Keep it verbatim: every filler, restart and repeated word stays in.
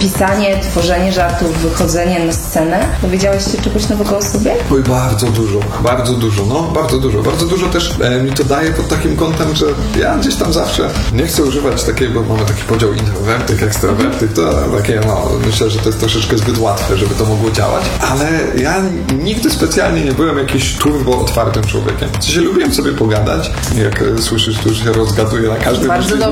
pisanie, tworzenie żartów, wychodzenie na scenę? Dowiedziałeś się czegoś nowego o sobie? Oj, bardzo dużo, bardzo dużo, no, bardzo dużo. Bardzo dużo też e, mi to daje pod takim kątem, że ja gdzieś tam zawsze nie chcę używać takiej, bo mamy taki podział introwertyk, ekstrawertyk, to takie, no, myślę, że to jest troszeczkę zbyt łatwe, żeby to mogło działać, ale ja nigdy specjalnie nie byłem jakiś turbo otwartym człowiekiem. W sensie lubiłem sobie pogadać, jak e, słyszysz, tu już się rozgaduję na każdym Bardzo możliwym